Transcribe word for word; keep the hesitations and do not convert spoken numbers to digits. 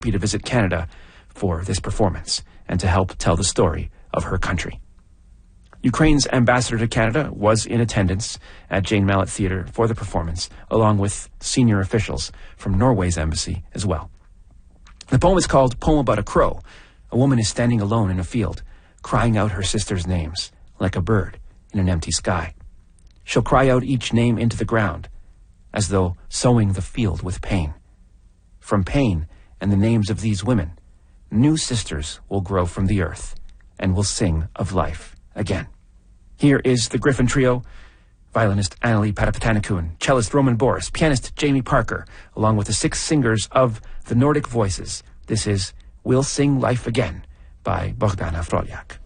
to visit Canada for this performance and to help tell the story of her country. Ukraine's ambassador to Canada was in attendance at Jane Mallett Theatre for the performance, along with senior officials from Norway's embassy as well. The poem is called Poem About a Crow. A woman is standing alone in a field, crying out her sister's names, like a bird in an empty sky. She'll cry out each name into the ground, as though sowing the field with pain. From pain and the names of these women, new sisters will grow from the earth and will sing of life again. Here is the Griffin Trio: violinist Annalie Patapatanakun, cellist Roman Boris, pianist Jamie Parker, along with the six singers of the Nordic Voices. This is We'll Sing Life Again by Bogdana Froliak.